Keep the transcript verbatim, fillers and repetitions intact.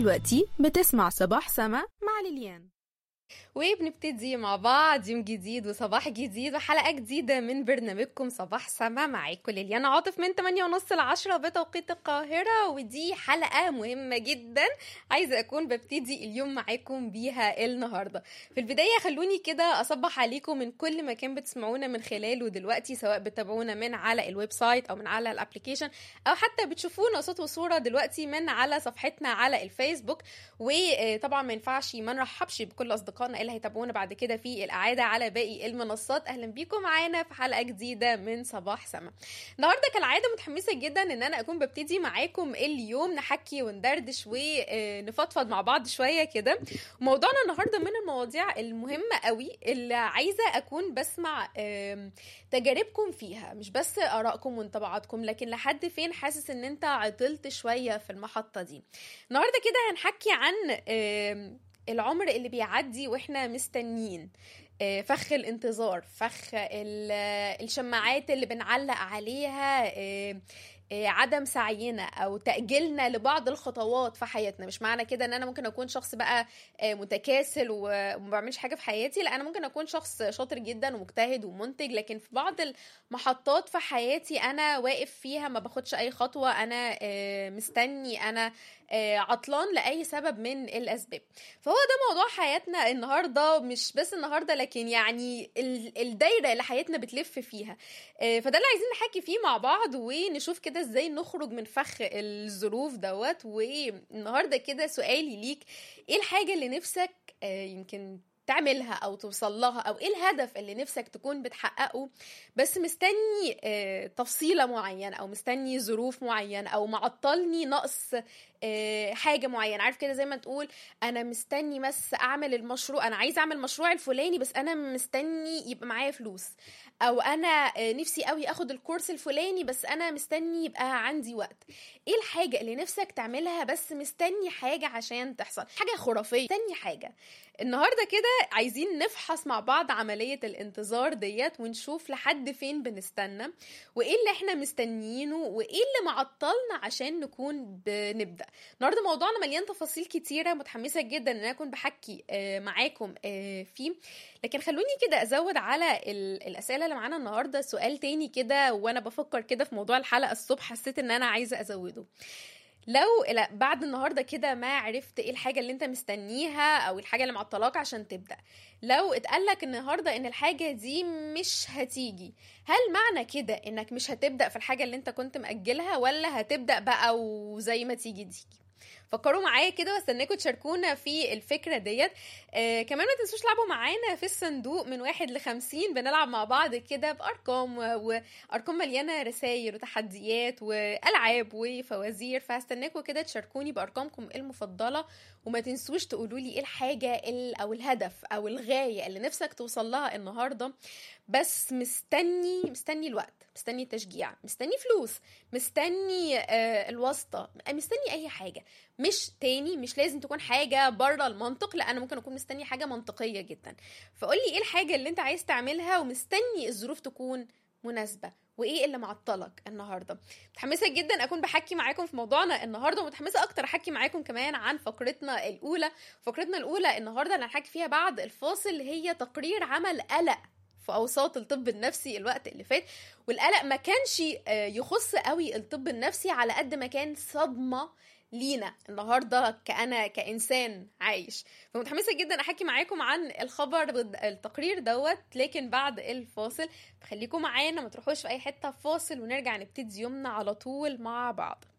دلوقتي بتسمع صباح سما مع ليليان، وبنبتدي مع بعض يوم جديد وصباح جديد وحلقة جديدة من برنامجكم صباح سما. معاكم ليليان عاطف من ثمانية ونص ل عشرة بتوقيت القاهرة، ودي حلقة مهمة جدا عايزة أكون ببتدي اليوم معاكم بيها النهاردة. في البداية خلوني كده أصبح عليكم من كل مكان بتسمعونا من خلاله دلوقتي، سواء بتابعونا من على الويب سايت أو من على الابليكيشن، أو حتى بتشوفونا صوت وصورة دلوقتي من على صفحتنا على الفيسبوك. وطبعا ما ينفعش ما نرحبش بكل أصدقائنا اللي هيتابعونا بعد كده في الإعادة على باقي المنصات. أهلا بيكم معانا في حلقة جديدة من صباح سما. النهاردة كالعادة متحمسة جدا إن أنا أكون ببتدي معاكم اليوم نحكي وندردش ونفضفض مع بعض شوية كده. موضوعنا النهاردة من المواضيع المهمة قوي اللي عايزة أكون بسمع تجاربكم فيها، مش بس آرائكم وانطباعاتكم، لكن لحد فين حاسس إن أنت عطلت شوية في المحطة دي. النهاردة كده هنحكي عن العمر اللي بيعدي واحنا مستنيين، فخ الانتظار، فخ الشماعات اللي بنعلق عليها، عدم سعينا او تأجيلنا لبعض الخطوات في حياتنا. مش معنى كده ان انا ممكن اكون شخص بقى متكاسل وما بعملش حاجة في حياتي، لا، انا ممكن اكون شخص شاطر جدا ومجتهد ومنتج، لكن في بعض المحطات في حياتي انا واقف فيها ما باخدش اي خطوة، انا مستني، انا عطلان لأي سبب من الأسباب. فهو ده موضوع حياتنا النهاردة، مش بس النهاردة لكن يعني الدايرة اللي حياتنا بتلف فيها. فده اللي عايزين نحكي فيه مع بعض ونشوف كده ازاي نخرج من فخ الظروف دوت. والنهاردة كده سؤالي ليك، ايه الحاجة اللي نفسك يمكن تعملها او توصل لها، او ايه الهدف اللي نفسك تكون بتحققه بس مستني تفصيلة معينة، او مستني ظروف معينة، او معطلني نقص حاجة معينة. عارف كده زي ما تقول انا مستني بس اعمل المشروع، انا عايز اعمل مشروع الفلاني بس انا مستني يبقى معايا فلوس، او انا نفسي قوي اخد الكورس الفلاني بس انا مستني يبقى عندي وقت. ايه الحاجة اللي نفسك تعملها بس مستني حاجة عشان تحصل، حاجة خرافية، مستني حاجة. النهاردة كده عايزين نفحص مع بعض عملية الانتظار ديت ونشوف لحد فين بنستنى، وايه اللي احنا مستنيينه، وايه اللي معطلنا عشان نكون بنبدأ. النهاردة موضوعنا مليان تفاصيل كتيرة، متحمسة جدا ان انا اكون بحكي معاكم فيه. لكن خلوني كده ازود على الاسئلة اللي معانا النهاردة سؤال تاني كده، وانا بفكر كده في موضوع الحلقة الصبح حسيت ان انا عايزة ازوده. لو بعد النهاردة كده ما عرفت ايه الحاجة اللي انت مستنيها او الحاجة اللي معطلاك عشان تبدأ، لو اتقالك النهاردة ان الحاجة دي مش هتيجي، هل معنى كده انك مش هتبدأ في الحاجة اللي انت كنت مأجلها، ولا هتبدأ بقى وزي ما تيجي تيجي؟ فكروا معايا كده واستناكم تشاركونا في الفكرة ديت. آه كمان ما تنسوش لعبوا معانا في الصندوق من واحد لخمسين، بنلعب مع بعض كده بأرقام، وأرقام مليانة رسائل وتحديات وألعاب وفوازير. فاستناكم كده تشاركوني بأرقامكم المفضلة، وما تنسوش تقولوا لي ايه الحاجة او الهدف او الغاية اللي نفسك توصل لها النهاردة بس مستني مستني الوقت، مستني التشجيع، مستني فلوس، مستني آه الواسطة، مستني اي حاجة. مش تاني مش لازم تكون حاجة بره المنطق، لا، انا ممكن اكون مستني حاجة منطقية جدا. فقولي ايه الحاجة اللي انت عايز تعملها ومستني الظروف تكون مناسبة، وايه اللي معطلك النهارده. متحمسه جدا اكون بحكي معاكم في موضوعنا النهارده، ومتحمسه اكتر احكي معاكم كمان عن فقرتنا الاولى. فقرتنا الاولى النهارده اللي هنحكي فيها بعد الفاصل هي تقرير عمل قلق في اوساط الطب النفسي الوقت اللي فات. والقلق ما كانش يخص قوي الطب النفسي على قد ما كان صدمه لينا النهارده كأنا كإنسان عايش. فمتحمسة جدا أحكي معاكم عن الخبر التقرير دوت، لكن بعد الفاصل. فخليكم معانا، ما تروحوش في أي حتة، فاصل ونرجع نبتدي يومنا على طول مع بعض.